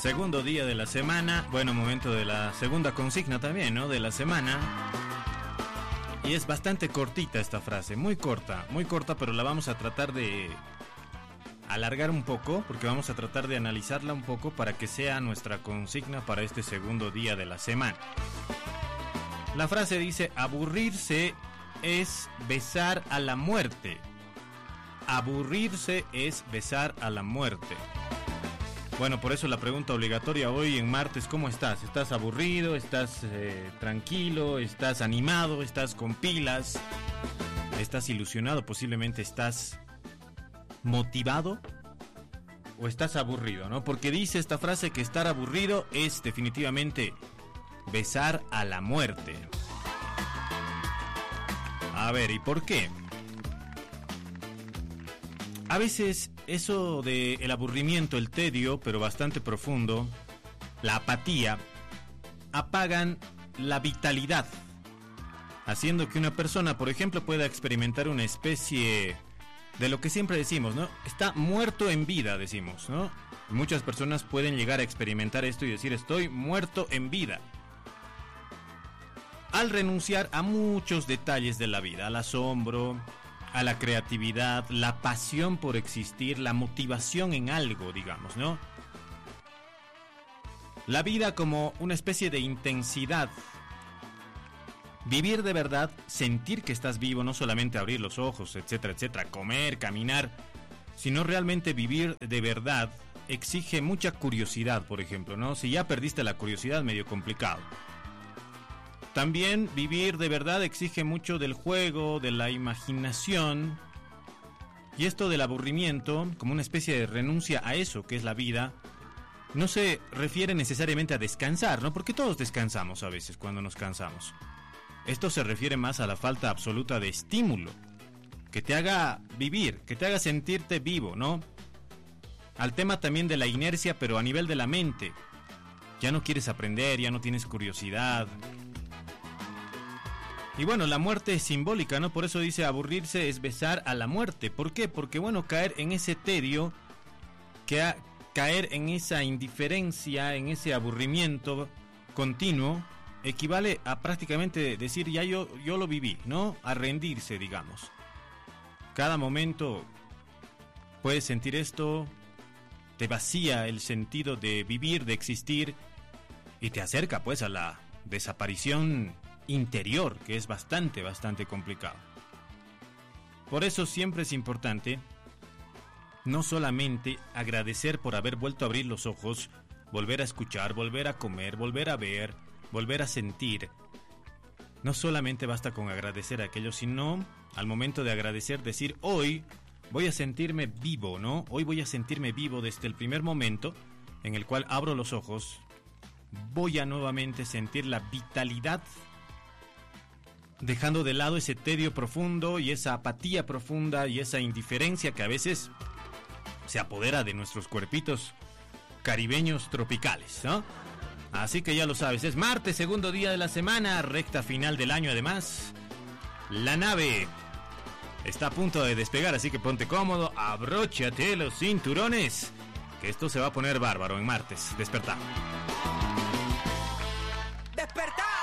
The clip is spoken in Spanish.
Segundo día de la semana, bueno, momento de la segunda consigna también, ¿no? De la semana. Y es bastante cortita esta frase, muy corta, pero la vamos a tratar de alargar un poco, porque vamos a tratar de analizarla un poco para que sea nuestra consigna para este segundo día de la semana. La frase dice: aburrirse es besar a la muerte. Aburrirse es besar a la muerte. Bueno, por eso la pregunta obligatoria hoy en martes: ¿cómo estás? ¿Estás aburrido? ¿Estás tranquilo? ¿Estás animado? ¿Estás con pilas? ¿Estás ilusionado? Posiblemente estás motivado o estás aburrido, ¿no? Porque dice esta frase que estar aburrido es definitivamente besar a la muerte. A ver, ¿y por qué? A veces eso de el aburrimiento, el tedio, pero bastante profundo, la apatía, apagan la vitalidad, haciendo que una persona, por ejemplo, pueda experimentar una especie de lo que siempre decimos, ¿no? Está muerto en vida, decimos, ¿no? Muchas personas pueden llegar a experimentar esto y decir: estoy muerto en vida, al renunciar a muchos detalles de la vida, al asombro, a la creatividad, la pasión por existir, la motivación en algo, digamos, ¿no? La vida como una especie de intensidad. Vivir de verdad, sentir que estás vivo, no solamente abrir los ojos, etcétera, etcétera, comer, caminar, sino realmente vivir de verdad exige mucha curiosidad, por ejemplo, ¿no? Si ya perdiste la curiosidad, medio complicado. También vivir de verdad exige mucho del juego, de la imaginación. Y esto del aburrimiento, como una especie de renuncia a eso que es la vida, no se refiere necesariamente a descansar, ¿no? Porque todos descansamos a veces cuando nos cansamos. Esto se refiere más a la falta absoluta de estímulo, que te haga vivir, que te haga sentirte vivo, ¿no? Al tema también de la inercia, pero a nivel de la mente. Ya no quieres aprender, ya no tienes curiosidad. Y bueno, la muerte es simbólica, ¿no? Por eso dice: aburrirse es besar a la muerte. ¿Por qué? Porque bueno, caer en ese tedio, caer en esa indiferencia, en ese aburrimiento continuo, equivale a prácticamente decir: ya yo lo viví, ¿no? A rendirse, digamos. Cada momento puedes sentir esto, te vacía el sentido de vivir, de existir, y te acerca pues a la desaparición interior, que es bastante complicado. Por eso siempre es importante no solamente agradecer por haber vuelto a abrir los ojos, volver a escuchar, volver a comer, volver a ver, volver a sentir. No solamente basta con agradecer aquello, sino al momento de agradecer decir: hoy voy a sentirme vivo, ¿no? Hoy voy a sentirme vivo desde el primer momento en el cual abro los ojos. Voy a nuevamente sentir la vitalidad, dejando de lado ese tedio profundo y esa apatía profunda y esa indiferencia que a veces se apodera de nuestros cuerpitos caribeños tropicales, ¿no? Así que ya lo sabes, es martes, segundo día de la semana, recta final del año además. La nave está a punto de despegar, así que ponte cómodo, abróchate los cinturones, que esto se va a poner bárbaro en martes. Despertamos.